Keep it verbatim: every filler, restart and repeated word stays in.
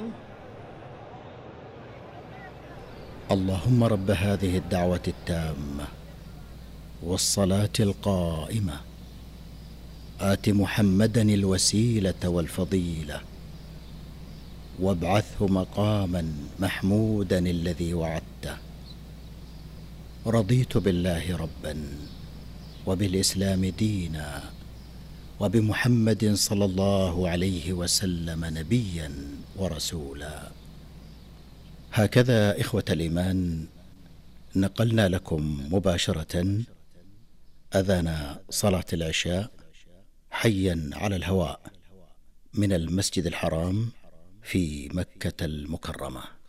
اللهم رب هذه الدعوة التامة والصلاة القائمة آت محمدا الوسيلة والفضيلة وابعثه مقاما محمودا الذي وعدته. رضيت بالله ربا وبالإسلام دينا وبمحمد صلى الله عليه وسلم نبيا ورسولا. هكذا إخوة الإيمان نقلنا لكم مباشرة أذان صلاة العشاء حيا على الهواء من المسجد الحرام في مكة المكرمة.